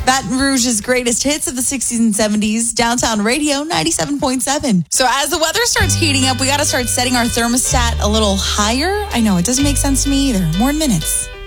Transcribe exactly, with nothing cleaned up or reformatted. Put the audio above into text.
Baton Rouge's greatest hits of the sixties and seventies, Downtown Radio ninety-seven point seven. So as the weather starts heating up, we got to start setting our thermostat a little higher. I know, it doesn't make sense to me either. More in minutes.